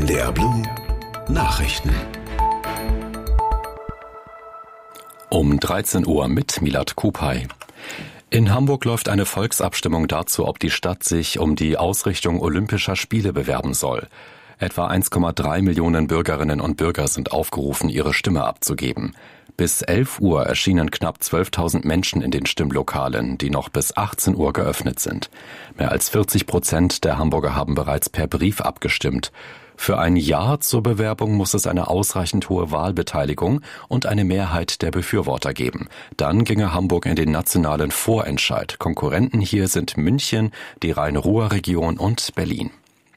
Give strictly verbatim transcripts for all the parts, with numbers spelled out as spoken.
D R Blue Nachrichten. Um dreizehn Uhr mit Milad Kupay. In Hamburg läuft eine Volksabstimmung dazu, ob die Stadt sich um die Ausrichtung Olympischer Spiele bewerben soll. Etwa eins Komma drei Millionen Bürgerinnen und Bürger sind aufgerufen, ihre Stimme abzugeben. Bis elf Uhr erschienen knapp zwölftausend Menschen in den Stimmlokalen, die noch bis achtzehn Uhr geöffnet sind. Mehr als vierzig Prozent der Hamburger haben bereits per Brief abgestimmt. Für ein Ja zur Bewerbung muss es eine ausreichend hohe Wahlbeteiligung und eine Mehrheit der Befürworter geben. Dann ginge Hamburg in den nationalen Vorentscheid. Konkurrenten hier sind München, die Rhein-Ruhr-Region und Berlin.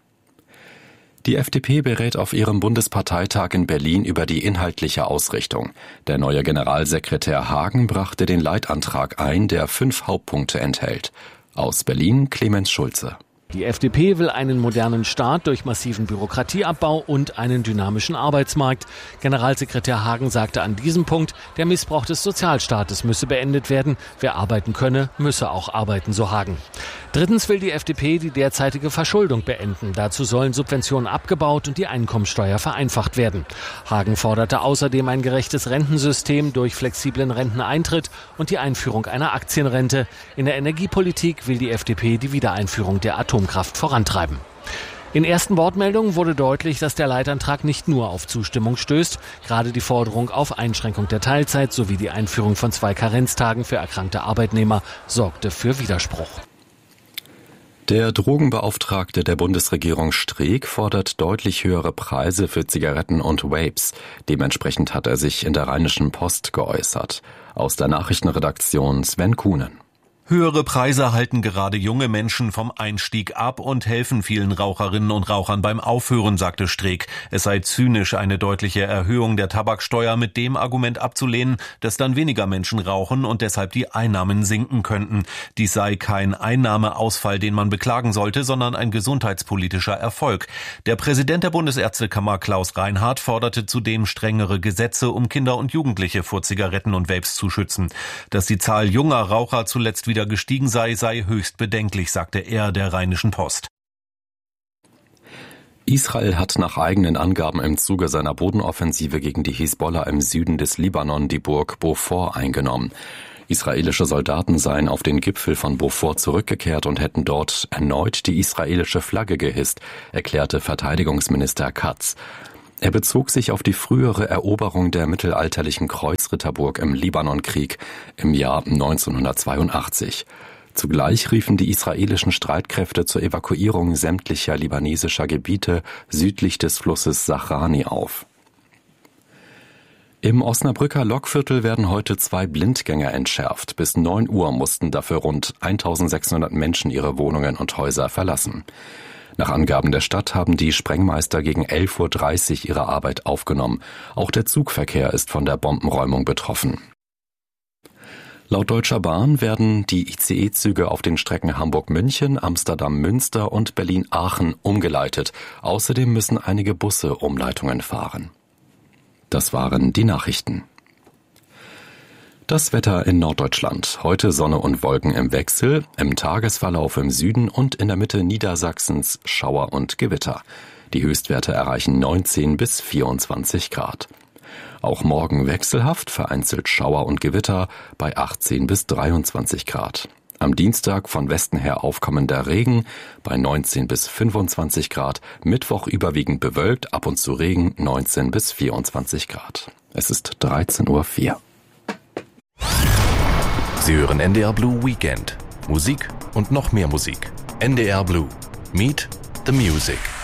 Die F D P berät auf ihrem Bundesparteitag in Berlin über die inhaltliche Ausrichtung. Der neue Generalsekretär Hagen brachte den Leitantrag ein, der fünf Hauptpunkte enthält. Aus Berlin Clemens Schulze. Die F D P will einen modernen Staat durch massiven Bürokratieabbau und einen dynamischen Arbeitsmarkt. Generalsekretär Hagen sagte an diesem Punkt, der Missbrauch des Sozialstaates müsse beendet werden. Wer arbeiten könne, müsse auch arbeiten, so Hagen. Drittens will die F D P die derzeitige Verschuldung beenden. Dazu sollen Subventionen abgebaut und die Einkommensteuer vereinfacht werden. Hagen forderte außerdem ein gerechtes Rentensystem durch flexiblen Renteneintritt und die Einführung einer Aktienrente. In der Energiepolitik will die F D P die Wiedereinführung der Atomkraft vorantreiben. In ersten Wortmeldungen wurde deutlich, dass der Leitantrag nicht nur auf Zustimmung stößt. Gerade die Forderung auf Einschränkung der Teilzeit sowie die Einführung von zwei Karenztagen für erkrankte Arbeitnehmer sorgte für Widerspruch. Der Drogenbeauftragte der Bundesregierung Streeck fordert deutlich höhere Preise für Zigaretten und Vapes. Dementsprechend hat er sich in der Rheinischen Post geäußert. Aus der Nachrichtenredaktion Sven Kuhnen. Höhere Preise halten gerade junge Menschen vom Einstieg ab und helfen vielen Raucherinnen und Rauchern beim Aufhören, sagte Streeck. Es sei zynisch, eine deutliche Erhöhung der Tabaksteuer mit dem Argument abzulehnen, dass dann weniger Menschen rauchen und deshalb die Einnahmen sinken könnten. Dies sei kein Einnahmeausfall, den man beklagen sollte, sondern ein gesundheitspolitischer Erfolg. Der Präsident der Bundesärztekammer Klaus Reinhardt forderte zudem strengere Gesetze, um Kinder und Jugendliche vor Zigaretten und Vapes zu schützen. Dass die Zahl junger Raucher zuletzt wieder gestiegen sei, sei höchst bedenklich, sagte er der Rheinischen Post. Israel hat nach eigenen Angaben im Zuge seiner Bodenoffensive gegen die Hisbollah im Süden des Libanon die Burg Beaufort eingenommen. Israelische Soldaten seien auf den Gipfel von Beaufort zurückgekehrt und hätten dort erneut die israelische Flagge gehisst, erklärte Verteidigungsminister Katz. Er bezog sich auf die frühere Eroberung der mittelalterlichen Kreuzritterburg im Libanonkrieg im Jahr neunzehnhundertzweiundachtzig. Zugleich riefen die israelischen Streitkräfte zur Evakuierung sämtlicher libanesischer Gebiete südlich des Flusses Sachrani auf. Im Osnabrücker Lokviertel werden heute zwei Blindgänger entschärft. Bis neun Uhr mussten dafür rund eintausendsechshundert Menschen ihre Wohnungen und Häuser verlassen. Nach Angaben der Stadt haben die Sprengmeister gegen elf Uhr dreißig ihre Arbeit aufgenommen. Auch der Zugverkehr ist von der Bombenräumung betroffen. Laut Deutscher Bahn werden die I C E-Züge auf den Strecken Hamburg-München, Amsterdam-Münster und Berlin-Aachen umgeleitet. Außerdem müssen einige Busse Umleitungen fahren. Das waren die Nachrichten. Das Wetter in Norddeutschland. Heute Sonne und Wolken im Wechsel, im Tagesverlauf im Süden und in der Mitte Niedersachsens Schauer und Gewitter. Die Höchstwerte erreichen neunzehn bis vierundzwanzig Grad. Auch morgen wechselhaft, vereinzelt Schauer und Gewitter bei achtzehn bis dreiundzwanzig Grad. Am Dienstag von Westen her aufkommender Regen bei neunzehn bis fünfundzwanzig Grad. Mittwoch überwiegend bewölkt, ab und zu Regen neunzehn bis vierundzwanzig Grad. Es ist dreizehn Uhr vier. Sie hören N D R Blue Weekend. Musik und noch mehr Musik. N D R Blue. Meet the Music.